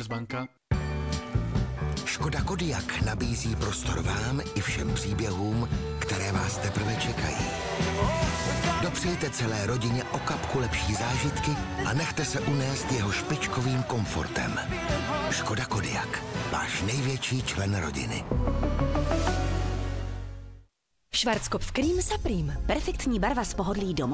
Commerzbanka. Škoda Kodiaq nabízí prostor vám i všem příběhům, které vás teprve čekají. Dopřejte celé rodině o kapku lepší zážitky a nechte se unést jeho špičkovým komfortem. Škoda Kodiaq, váš největší člen rodiny. Schwarzkopf Cream Supreme. Perfektní barva z pohodlí domů.